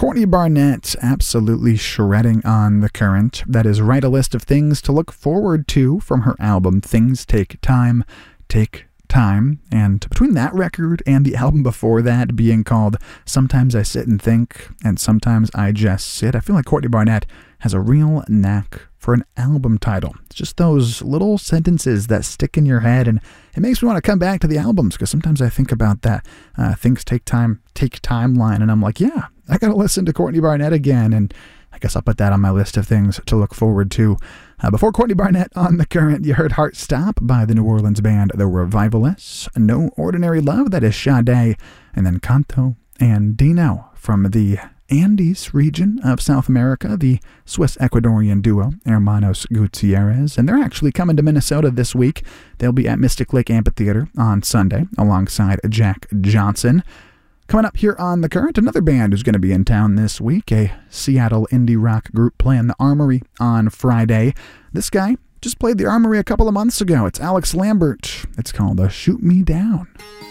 Courtney Barnett absolutely shredding on The Current. That is Write a List of Things to Look Forward to from her album Things Take Time, Take Time. And between that record and the album before that being called Sometimes I Sit and Think and Sometimes I Just Sit, I feel like Courtney Barnett has a real knack for an album title. It's just those little sentences that stick in your head, and it makes me want to come back to the albums, because sometimes I think about that Things Take Time, Take Time line, and I'm like, yeah, I gotta listen to Courtney Barnett again, and I guess I'll put that on my list of things to look forward to. Before Courtney Barnett on The Current, you heard Heart Stop by the New Orleans band The Revivalists, No Ordinary Love, that is Sade, and then Canto and Dino from the Andes region of South America, the Swiss-Ecuadorian duo Hermanos Gutierrez, and they're actually coming to Minnesota this week. They'll be at Mystic Lake Amphitheater on Sunday alongside Jack Johnson. Coming up here on The Current, another band who's going to be in town this week, a Seattle indie rock group playing the Armory on Friday. This guy just played the Armory a couple of months ago. It's Alex Lambert. It's called Shoot Me Down.